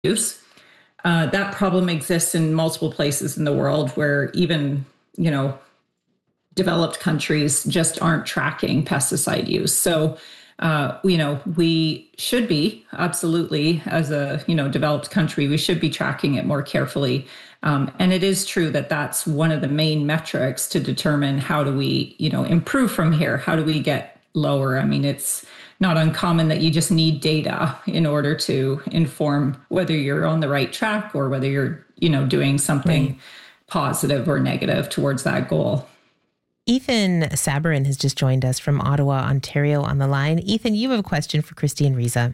use. That problem exists in multiple places in the world where even, developed countries just aren't tracking pesticide use. So, we should be absolutely, as a, developed country, we should be tracking it more carefully. And it is true that that's one of the main metrics to determine how do we, improve from here? How do we get lower? I mean, it's not uncommon that you just need data in order to inform whether you're on the right track or whether you're, doing something positive or negative towards that goal. Ethan Sabourin has just joined us from Ottawa, Ontario on the line. Ethan, you have a question for Kristi and Riza.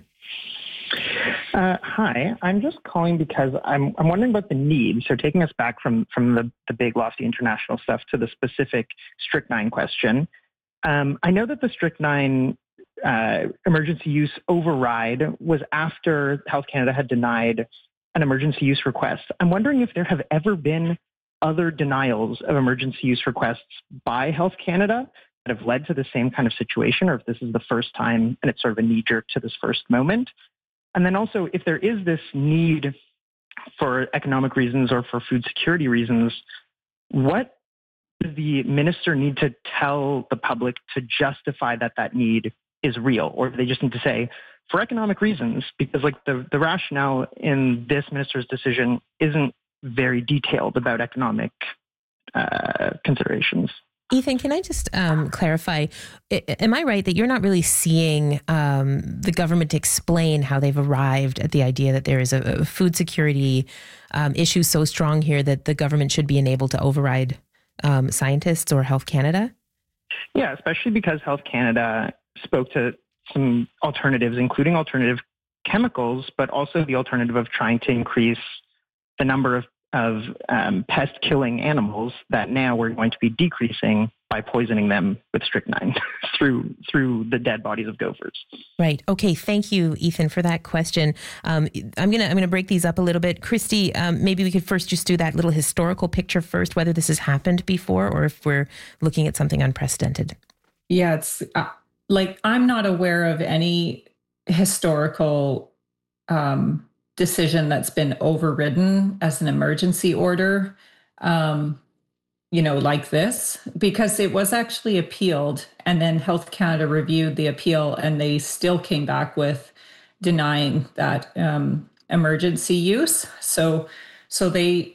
Hi, I'm just calling because I'm wondering about the need. So taking us back from the big lofty international stuff to the specific strychnine question. I know that the strychnine emergency use override was after Health Canada had denied an emergency use request. I'm wondering if there have ever been other denials of emergency use requests by Health Canada that have led to the same kind of situation, or if this is the first time and it's sort of a knee-jerk to this first moment. And then also, if there is this need for economic reasons or for food security reasons, what does the minister need to tell the public to justify that need is real? Or do they just need to say, for economic reasons? Because the rationale in this minister's decision isn't very detailed about economic considerations. Ethan, can I just clarify, am I right that you're not really seeing the government explain how they've arrived at the idea that there is a food security issue so strong here that the government should be enabled to override scientists or Health Canada? Yeah, especially because Health Canada spoke to some alternatives, including alternative chemicals, but also the alternative of trying to increase the number of pest-killing animals that now we're going to be decreasing by poisoning them with strychnine through the dead bodies of gophers. Right. Okay. Thank you, Ethan, for that question. I'm gonna break these up a little bit. Kristi, maybe we could first just do that little historical picture first, whether this has happened before or if we're looking at something unprecedented. Yeah, it's I'm not aware of any historical decision that's been overridden as an emergency order, like this, because it was actually appealed and then Health Canada reviewed the appeal and they still came back with denying that emergency use. So they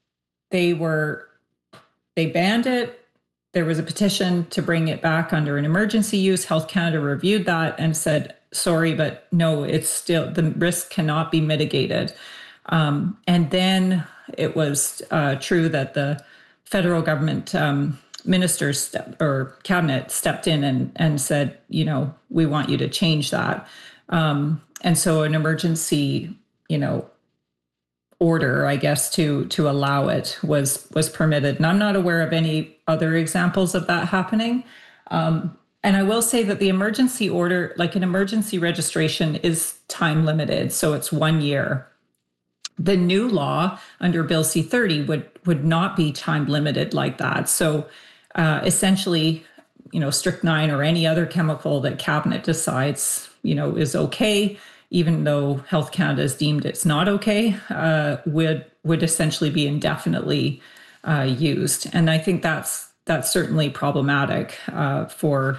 banned it. There was a petition to bring it back under an emergency use. Health Canada reviewed that and said, sorry, but no, it's still, the risk cannot be mitigated. And then it was true that the federal government ministers or cabinet stepped in and said, we want you to change that. And so an emergency, order, I guess, to allow it was permitted. And I'm not aware of any other examples of that happening. And I will say that the emergency order, like an emergency registration, is time limited. So it's 1 year. The new law under Bill C-30 would not be time limited like that. So essentially, strychnine or any other chemical that cabinet decides, is okay, even though Health Canada has deemed it's not okay, would essentially be indefinitely used. And I think that's certainly problematic for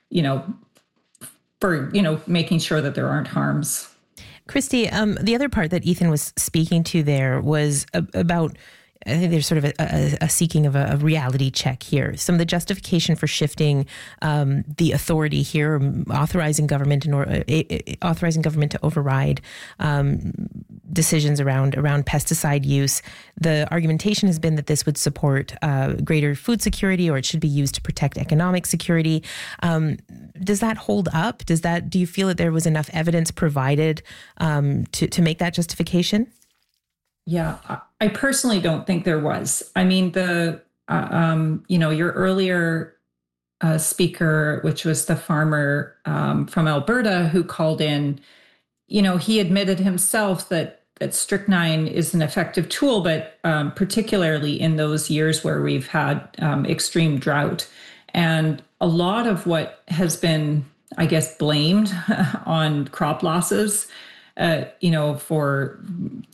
making sure that there aren't harms. Kristi, the other part that Ethan was speaking to there was about, I think there's sort of a seeking of a reality check here. Some of the justification for shifting the authority here, authorizing government to override decisions around pesticide use. The argumentation has been that this would support greater food security, or it should be used to protect economic security. Does that hold up? Do you feel that there was enough evidence provided to make that justification? Yeah, I personally don't think there was. I mean, your earlier speaker, which was the farmer from Alberta who called in, he admitted himself that strychnine is an effective tool, but particularly in those years where we've had extreme drought. And a lot of what has been, I guess, blamed on crop losses for